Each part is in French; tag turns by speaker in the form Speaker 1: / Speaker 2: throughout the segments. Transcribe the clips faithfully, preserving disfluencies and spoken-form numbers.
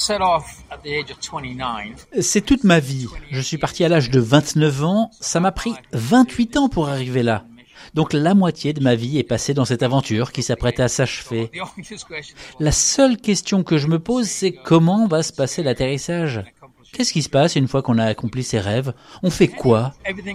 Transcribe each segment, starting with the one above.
Speaker 1: C'est toute ma vie. Je suis parti à l'âge de vingt-neuf ans. Ça m'a pris vingt-huit ans pour arriver là. Donc la moitié de ma vie est passée dans cette aventure qui s'apprête à s'achever. La seule question que je me pose, c'est comment va se passer l'atterrissage ? Qu'est-ce qui se passe une fois qu'on a accompli ses rêves ? On fait quoi ?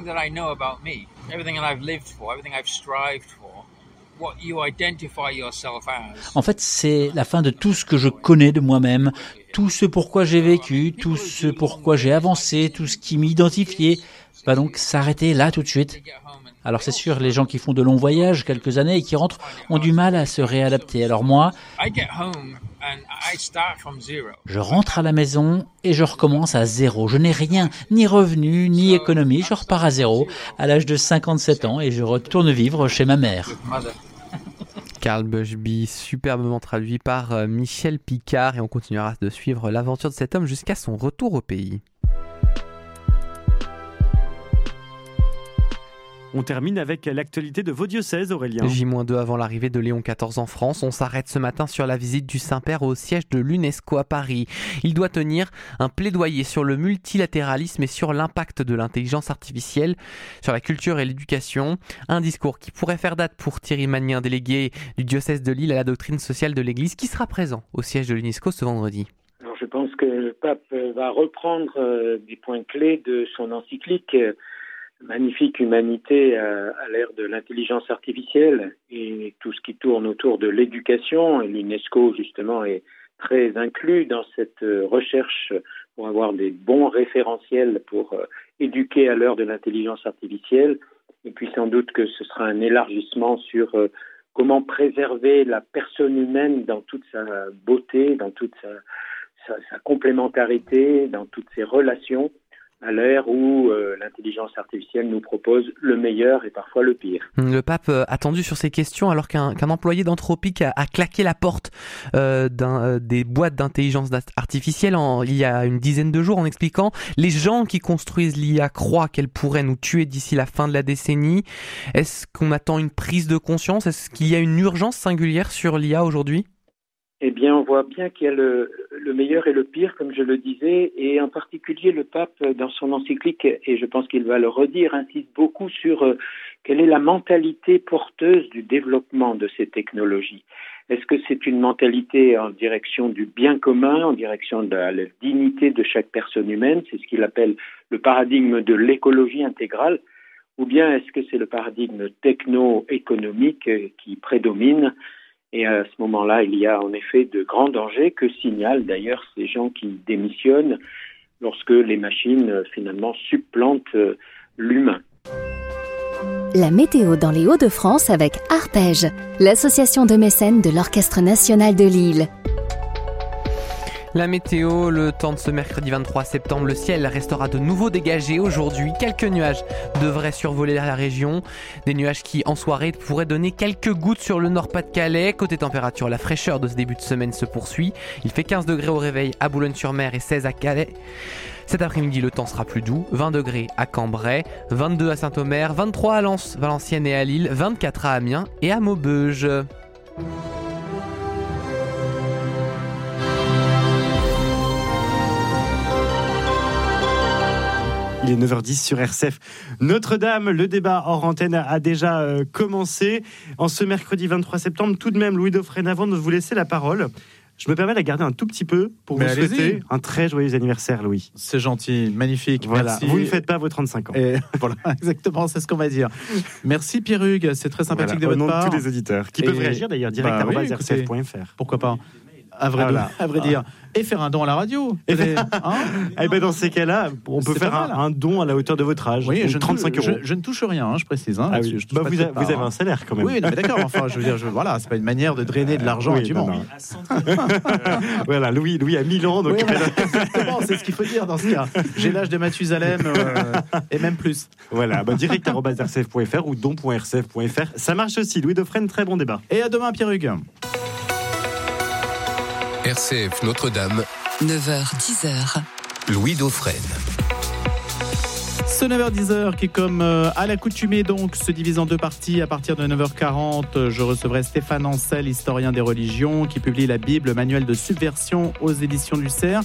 Speaker 1: En fait, c'est la fin de tout ce que je connais de moi-même, tout ce pourquoi j'ai vécu, tout ce pourquoi j'ai avancé, tout ce qui m'identifiait, va donc s'arrêter là tout de suite. Alors c'est sûr, les gens qui font de longs voyages, quelques années, et qui rentrent, ont du mal à se réadapter. Alors moi, je rentre à la maison et je recommence à zéro. Je n'ai rien, ni revenu, ni économie. Je repars à zéro à l'âge de cinquante-sept ans et je retourne vivre chez ma mère.
Speaker 2: Carl Bushby, superbement traduit par Michel Picard, et on continuera de suivre l'aventure de cet homme jusqu'à son retour au pays.
Speaker 3: On termine avec l'actualité de vos diocèses, Aurélien.
Speaker 2: J deux avant l'arrivée de Léon quatorze en France, on s'arrête ce matin sur la visite du Saint-Père au siège de l'UNESCO à Paris. Il doit tenir un plaidoyer sur le multilatéralisme et sur l'impact de l'intelligence artificielle sur la culture et l'éducation. Un discours qui pourrait faire date pour Thierry Magnin, délégué du diocèse de Lille à la doctrine sociale de l'Église, qui sera présent au siège de l'UNESCO ce vendredi.
Speaker 4: Alors, je pense que le pape va reprendre euh, des points clés de son encyclique euh, Magnifique humanité à, à l'ère de l'intelligence artificielle et tout ce qui tourne autour de l'éducation. Et l'UNESCO, justement, est très inclus dans cette recherche pour avoir des bons référentiels pour euh, éduquer à l'heure de l'intelligence artificielle. Et puis sans doute que ce sera un élargissement sur euh, comment préserver la personne humaine dans toute sa beauté, dans toute sa, sa, sa complémentarité, dans toutes ses relations, à l'ère où euh, l'intelligence artificielle nous propose le meilleur et parfois le pire.
Speaker 2: Le pape euh, attendu sur ces questions alors qu'un, qu'un employé d'Anthropic a, a claqué la porte euh, d'un, euh, des boîtes d'intelligence artificielle en, il y a une dizaine de jours en expliquant les gens qui construisent l'I A croient qu'elle pourrait nous tuer d'ici la fin de la décennie. Est-ce qu'on attend une prise de conscience ? Est-ce qu'il y a une urgence singulière sur l'I A aujourd'hui ?
Speaker 4: Eh bien, on voit bien qu'il y a le, le meilleur et le pire, comme je le disais, et en particulier le pape, dans son encyclique, et je pense qu'il va le redire, insiste beaucoup sur euh, quelle est la mentalité porteuse du développement de ces technologies. Est-ce que c'est une mentalité en direction du bien commun, en direction de la, la dignité de chaque personne humaine, c'est ce qu'il appelle le paradigme de l'écologie intégrale, ou bien est-ce que c'est le paradigme techno-économique qui prédomine ? Et à ce moment-là, il y a en effet de grands dangers que signalent d'ailleurs ces gens qui démissionnent lorsque les machines finalement supplantent l'humain.
Speaker 5: La météo dans les Hauts-de-France avec Arpège, l'association de mécènes de l'Orchestre national de Lille.
Speaker 2: La météo, le temps de ce mercredi vingt-trois septembre, le ciel restera de nouveau dégagé aujourd'hui. Quelques nuages devraient survoler la région. Des nuages qui, en soirée, pourraient donner quelques gouttes sur le Nord-Pas-de-Calais. Côté température, la fraîcheur de ce début de semaine se poursuit. Il fait quinze degrés au réveil à Boulogne-sur-Mer et seize à Calais. Cet après-midi, le temps sera plus doux. vingt degrés à Cambrai, vingt-deux à Saint-Omer, vingt-trois à Lens, Valenciennes et à Lille, vingt-quatre à Amiens et à Maubeuge.
Speaker 3: Il est neuf heures dix sur R C F. Notre-Dame, le débat hors antenne a déjà euh, commencé. En ce mercredi vingt-trois septembre, tout de même, Louis Dauphren, avant de vous laisser la parole, je me permets de la garder un tout petit peu pour Mais vous allez-y. souhaiter un très joyeux anniversaire, Louis.
Speaker 6: C'est gentil, magnifique,
Speaker 3: voilà.
Speaker 6: Merci.
Speaker 3: Vous ne faites pas vos trente-cinq ans.
Speaker 6: Et voilà, exactement, c'est ce qu'on va dire. Merci Pierre Hugues, c'est très sympathique
Speaker 3: voilà,
Speaker 6: de votre part.
Speaker 3: Au nom de tous les auditeurs, qui
Speaker 6: Et...
Speaker 3: peuvent réagir d'ailleurs direct
Speaker 6: bah,
Speaker 3: à
Speaker 6: oui,
Speaker 3: r c f point f r.
Speaker 6: Pourquoi pas à vrai, ah, voilà. de, à vrai ah. dire. Et faire un don à la radio.
Speaker 3: Et fait, hein eh ben dans ces cas-là, on peut c'est faire un, un don à la hauteur de votre âge. Oui, je trente-cinq euros.
Speaker 6: Je, je ne touche rien, hein, je précise. Hein,
Speaker 3: ah oui. je bah vous, a, vous avez un salaire quand même.
Speaker 6: Oui, non, mais d'accord. Enfin, je veux dire, je, voilà, c'est pas une manière de drainer de l'argent oui, du monde.
Speaker 3: Voilà, Louis, Louis a mille ans, donc. Oui,
Speaker 6: exactement, c'est ce qu'il faut dire dans ce cas. J'ai l'âge de Mathusalem euh, et même plus.
Speaker 3: Voilà, bah, direct arobase r c f point f r ou don point r c f point f r. Ça marche aussi. Louis Dauphren, très bon débat.
Speaker 6: Et à demain, Pierre Hugues.
Speaker 7: R C F Notre-Dame,
Speaker 5: neuf heures dix.
Speaker 7: Louis Dauphren.
Speaker 6: Ce neuf heures dix qui, comme euh, à l'accoutumée, donc, se divise en deux parties. À partir de neuf heures quarante, je recevrai Stéphane Ancel, historien des religions, qui publie la Bible, manuel de subversion aux éditions du Cerf.